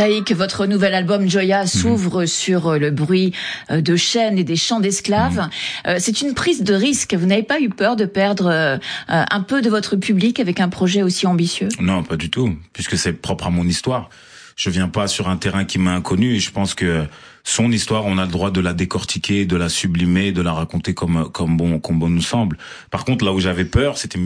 Taïk, votre nouvel album Joya s'ouvre sur le bruit de chaînes et des chants d'esclaves. C'est une prise de risque. Vous n'avez pas eu peur de perdre un peu de votre public avec un projet aussi ambitieux? Non, pas du tout, puisque c'est propre à mon histoire. Je viens pas sur un terrain qui m'est inconnu et je pense que son histoire, on a le droit de la décortiquer, de la sublimer, de la raconter comme bon nous semble. Par contre, là où j'avais peur, c'était